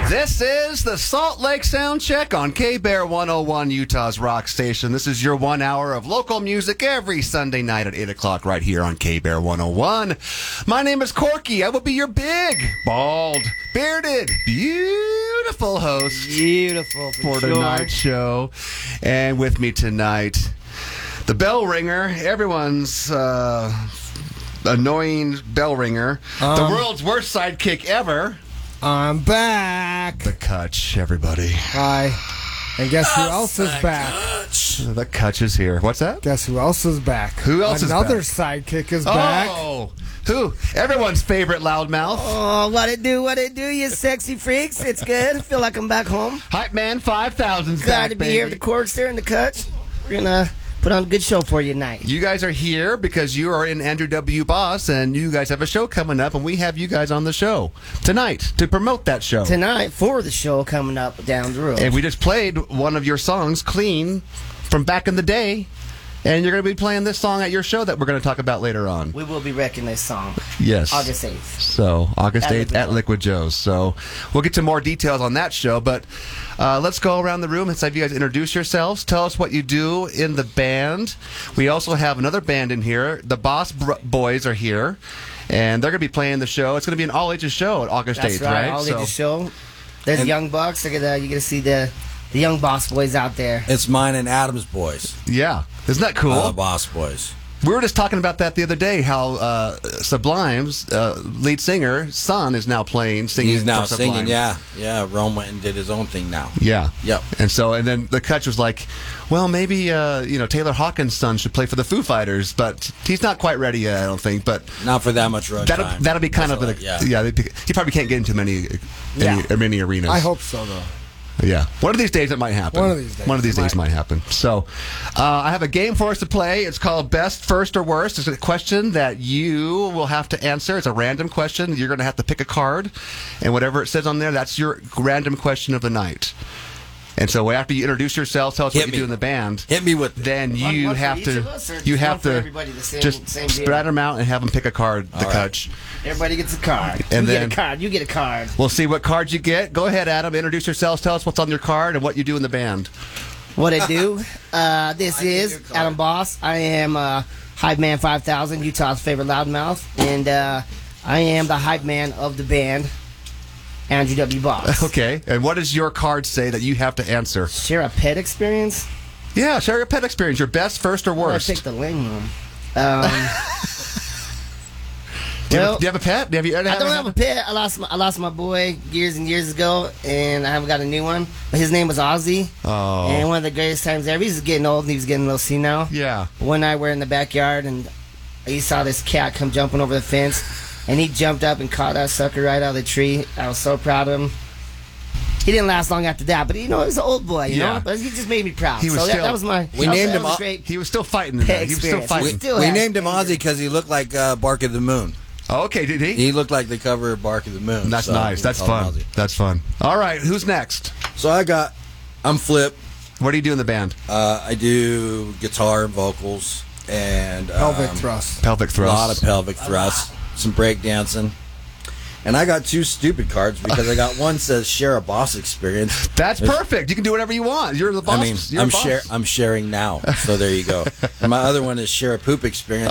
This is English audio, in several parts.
This is the Salt Lake Sound Check on K-Bear 101, Utah's rock station. This is your 1 hour of local music every Sunday night at 8 o'clock right here on K-Bear 101. My name is Corky. I will be your big, bald, bearded, beautiful host. Beautiful for tonight's show. And with me tonight, the bell ringer, everyone's annoying bell ringer, the world's worst sidekick ever. I'm back. The Kutch, everybody. Hi. And guess who else is back? The Kutch is here. What's that? Guess who else is back? Who else is back? Another sidekick is back. Oh, who? Everyone's favorite loudmouth. Oh, what it do, you sexy freaks? It's good. I feel like I'm back home. Hype Man 5000's back, Glad to be baby. here with the Corks there in the Kutch. We're going to put on a good show for you tonight. You guys are here because you are in Andrew W. Boss, and you guys have a show coming up, and we have you guys on the show tonight to promote that show. Tonight for the show coming up down the road. And we just played one of your songs, Clean, from back in the day, and you're going to be playing this song at your show that we're going to talk about later on. We will be wrecking this song. Yes. August 8th. So, August 8th at Liquid Joe's. So, we'll get to more details on that show, but let's go around the room and have you guys introduce yourselves. Tell us what you do in the band. We also have another band in here. The Boss Boys are here, and they're going to be playing the show. It's going to be an all-ages show at August 8th, right? All-ages show. There's the Young Bucks. You're going to see the Young Boss Boys out there. It's mine and Adam's boys. Yeah. Isn't that cool? Boss Boys. We were just talking about that the other day, how Sublime's lead singer, son, is now singing. He's now for Sublime. singing, yeah. Yeah, Rome went and did his own thing now. Yeah. Yep. And then the Kutch was like, well, maybe Taylor Hawkins' son should play for the Foo Fighters, but he's not quite ready yet, I don't think. But not for that much road time. That'll be kind of he probably can't get into many arenas. I hope so, though. Yeah. One of these days it might happen. One of these days. Might happen. So, I have a game for us to play. It's called Best, First, or Worst. It's a question that you will have to answer. It's a random question. You're going to have to pick a card, and whatever it says on there, that's your random question of the night. And so after you introduce yourself, tell us what you do in the band. Hit me with it. Then you have to just spread them out and have them pick a card. The Kutch. Everybody gets a card. And get a card. You get a card. We'll see what cards you get. Go ahead, Adam. Introduce yourselves. Tell us what's on your card and what you do in the band. What I do. This is Adam Boss. I am Hype Man 5000, Utah's favorite loudmouth, and I am the hype man of the band. Andrew W. Boss. Okay. And what does your card say that you have to answer? Share a pet experience? Yeah, share your pet experience. Your best, first, or worst? I picked the lame one. Do you have a pet? I don't have a pet. I lost my boy years and years ago, and I haven't got a new one. But his name was Ozzy. Oh. And one of the greatest times ever. He was getting old, and he was getting a little senile. Yeah. One night we're in the backyard, and he saw this cat come jumping over the fence. And he jumped up and caught that sucker right out of the tree. I was so proud of him. He didn't last long after that, but he was an old boy, you know. But he just made me proud. He was that was my. We named him. He was still fighting. He was still fighting. We named him Ozzy because he looked like Bark of the Moon. Oh, okay, did he? He looked like the cover of Bark of the Moon. That's nice. That's fun. That's fun. All right, who's next? So I'm Flip. What do you do in the band? I do guitar and vocals and pelvic thrust. Pelvic thrust. A lot of pelvic thrust. Some break dancing. And I got two stupid cards because I got one says share a boss experience. That's perfect. You can do whatever you want. You're the boss. I mean, I'm sharing now. So there you go. And my other one is share a poop experience.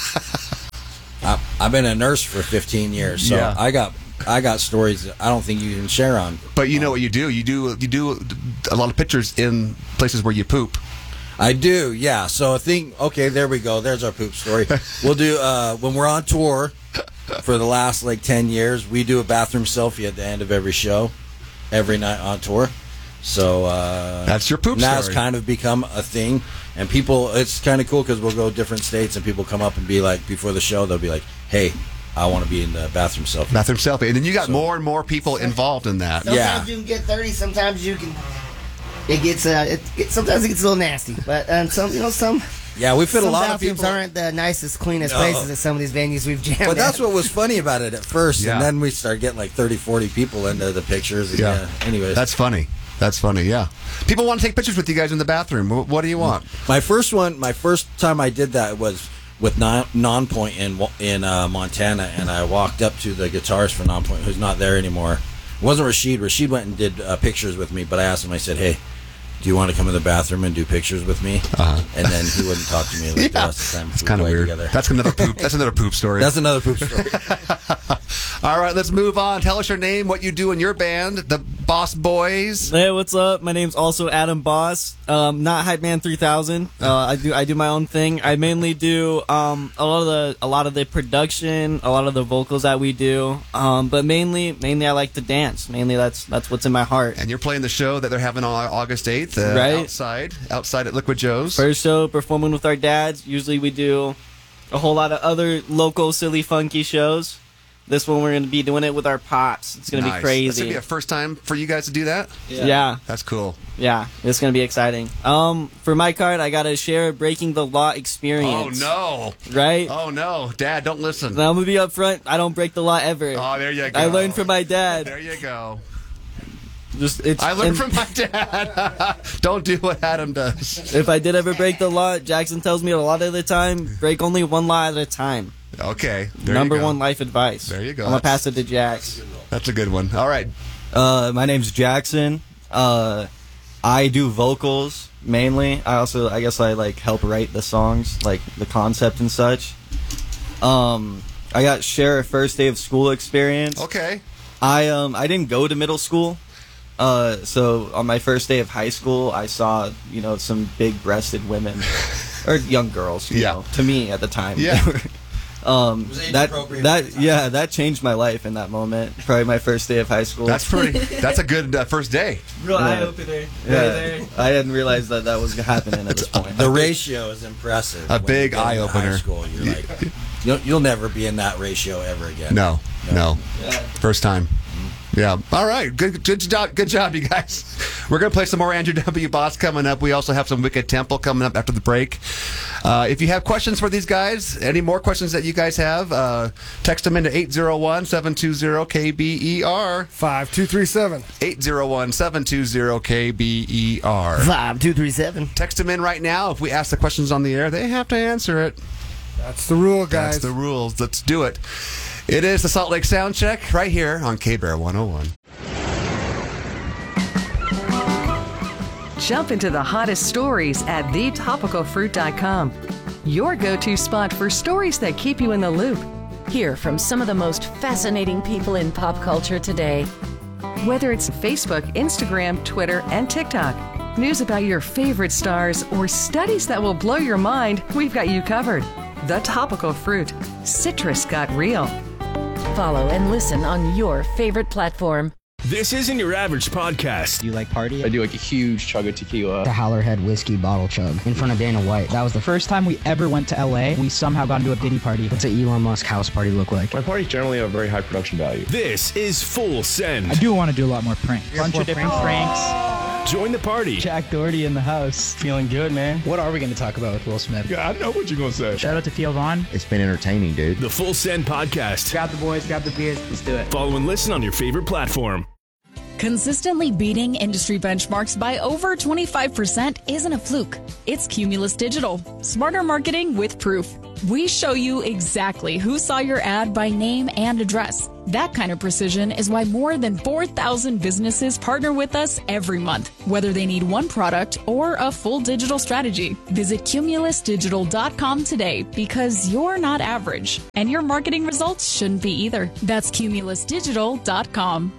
And I've been a nurse for 15 years, so yeah. I got stories that I don't think you can share on. But you know what you do? You do a lot of pictures in places where you poop. I do, yeah. So okay, there we go. There's our poop story. We'll do, when we're on tour for the last 10 years, we do a bathroom selfie at the end of every show, every night on tour. So that's your poop now story. It's kind of become a thing. And people, it's kind of cool because we'll go different states and people come up and be like, before the show, they'll be like, hey, I want to be in the bathroom selfie. Bathroom selfie. And then you got more and more people involved in that. Sometimes you can get 30, sometimes you can... sometimes it gets a little nasty, but some. Yeah, we fit a lot of people. Some bathrooms aren't the nicest, cleanest places at some of these venues we've jammed. But that's what was funny about it at first, and then we started getting 30, 40 people into the pictures. And anyways, that's funny. That's funny. Yeah, people want to take pictures with you guys in the bathroom. What do you want? My first time I did that was with Nonpoint in Montana, and I walked up to the guitarist for Nonpoint, who's not there anymore. It wasn't Rashid. Rashid went and did pictures with me, but I asked him, I said, hey, do you want to come in the bathroom and do pictures with me? And then he wouldn't talk to me like the rest of the time. It's kind of weird. Together. That's another poop story. That's another poop story. All right, let's move on. Tell us your name, what you do in your band, the Boss Boys. Hey, what's up? My name's also Adam Boss. Not Hype Man 3000. I do my own thing. I mainly do a lot of the production, a lot of the vocals that we do. But mainly I like to dance. Mainly that's what's in my heart. And you're playing the show that they're having on August 8th, right? outside at Liquid Joe's. First show performing with our dads. Usually we do a whole lot of other local silly funky shows. This one we're going to be doing it with our pops. It's going to be crazy. It's going to be a first time for you guys to do that? Yeah. That's cool. Yeah, it's going to be exciting. For my card, I got to share Breaking the Law experience. Oh, no. Right? Oh, no. Dad, don't listen. Now, I'm going to be up front. I don't break the law ever. Oh, there you go. I learned from my dad. There you go. I learned from my dad. Don't do what Adam does. If I did ever break the law, Jackson tells me a lot of the time, break only one law at a time. Okay. Number one life advice. There you go. I'm going to pass it to Jax. That's a good one. All right. My name's Jackson. I do vocals mainly. I guess I like help write the songs, like the concept and such. I got share a first day of school experience. Okay. I didn't go to middle school. So on my first day of high school, I saw, some big-breasted women or young girls, you know, to me at the time. Yeah. That changed my life in that moment. Probably my first day of high school. That's a good first day. Real eye-opener. Yeah. I didn't realize that was happening at this point. The ratio is impressive. A big eye-opener. High school, you're like, you'll never be in that ratio ever again. No. Yeah. First time. Yeah. All right. Good job, you guys. We're going to play some more Andrew W. Boss coming up. We also have some Wicked Temple coming up after the break. If you have questions for these guys, any more questions that you guys have, text them into 801-720-KBER. 5237. 801-720-KBER. 5237. Text them in right now. If we ask the questions on the air, they have to answer it. That's the rule, guys. That's the rules. Let's do it. It is the Salt Lake Sound Check right here on K-Bear 101. Jump into the hottest stories at thetopicalfruit.com. Your go-to spot for stories that keep you in the loop. Hear from some of the most fascinating people in pop culture today. Whether it's Facebook, Instagram, Twitter, and TikTok, news about your favorite stars, or studies that will blow your mind, we've got you covered. The Topical Fruit. Citrus got real. Follow and listen on your favorite platform. This isn't your average podcast. Do you like party? I do like a huge chug of tequila. The Howlerhead whiskey bottle chug in front of Dana White. That was the first time we ever went to LA. We somehow got into a Diddy party. What's an Elon Musk house party look like? My parties generally have a very high production value. This is Full Send. I do want to do a lot more pranks. Bunch of different pranks. Join the party. Jack Doherty in the house. Feeling good, man. What are we going to talk about with Will Smith? Yeah, I know what you're going to say. Shout out to Theo Vaughn. It's been entertaining, dude. The Full Send Podcast. Grab the boys, grab the beers. Let's do it. Follow and listen on your favorite platform. Consistently beating industry benchmarks by over 25% isn't a fluke. It's Cumulus Digital. Smarter marketing with proof. We show you exactly who saw your ad by name and address. That kind of precision is why more than 4,000 businesses partner with us every month, whether they need one product or a full digital strategy. Visit cumulusdigital.com today because you're not average, and your marketing results shouldn't be either. That's cumulusdigital.com.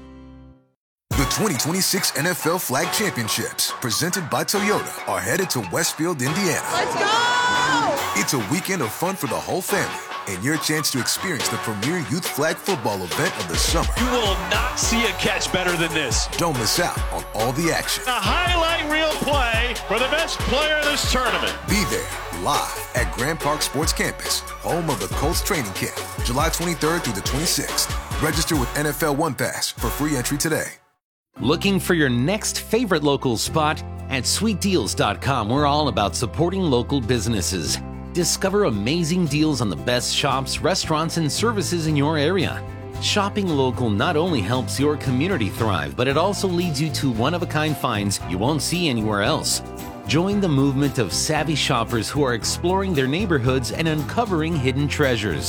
The 2026 NFL Flag Championships, presented by Toyota, are headed to Westfield, Indiana. Let's go! It's a weekend of fun for the whole family and your chance to experience the premier youth flag football event of the summer. You will not see a catch better than this. Don't miss out on all the action. A highlight reel play for the best player in this tournament. Be there live at Grand Park Sports Campus, home of the Colts training camp, July 23rd through the 26th. Register with NFL One Pass for free entry today. Looking for your next favorite local spot? At sweetdeals.com, we're all about supporting local businesses. Discover amazing deals on the best shops, restaurants, and services in your area. Shopping local not only helps your community thrive, but it also leads you to one-of-a-kind finds you won't see anywhere else. Join the movement of savvy shoppers who are exploring their neighborhoods and uncovering hidden treasures.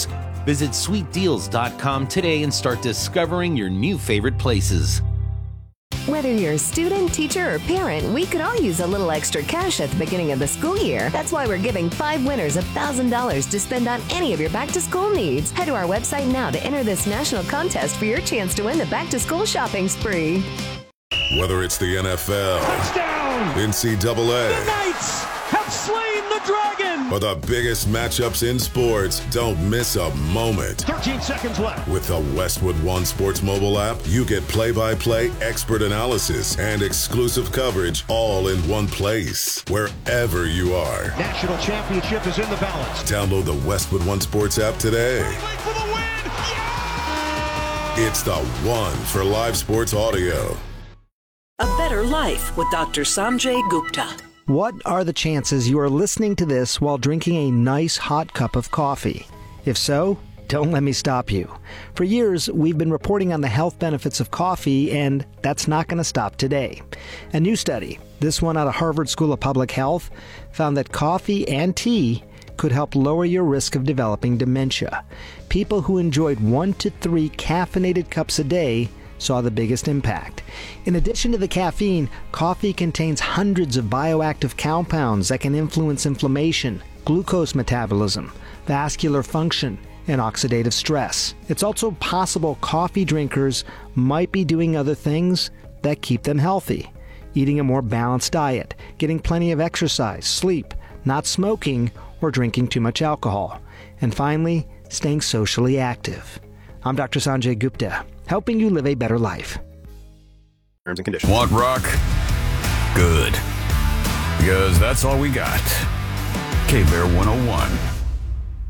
Visit sweetdeals.com today and start discovering your new favorite places. Whether you're a student, teacher, or parent, we could all use a little extra cash at the beginning of the school year. That's why we're giving 5 winners $1,000 to spend on any of your back-to-school needs. Head to our website now to enter this national contest for your chance to win the back-to-school shopping spree. Whether it's the NFL, touchdown, NCAA, the Knights have slain the dragon, or the biggest matchups in sports, don't miss a moment. 13 seconds left. With the Westwood One Sports mobile app, you get play-by-play expert analysis and exclusive coverage all in one place, wherever you are. National championship is in the balance. Download the Westwood One Sports app today. For the win! Yeah! It's the one for live sports audio. A Better Life with Dr. Sanjay Gupta. What are the chances you are listening to this while drinking a nice hot cup of coffee? If so, don't let me stop you. For years, we've been reporting on the health benefits of coffee, and that's not going to stop today. A new study, this one out of Harvard School of Public Health, found that coffee and tea could help lower your risk of developing dementia. People who enjoyed 1 to 3 caffeinated cups a day saw the biggest impact. In addition to the caffeine, coffee contains hundreds of bioactive compounds that can influence inflammation, glucose metabolism, vascular function, and oxidative stress. It's also possible coffee drinkers might be doing other things that keep them healthy. Eating a more balanced diet, getting plenty of exercise, sleep, not smoking, or drinking too much alcohol. And finally, staying socially active. I'm Dr. Sanjay Gupta, helping you live a better life. Terms and conditions. Want rock? Good. Because that's all we got. K-Bear 101.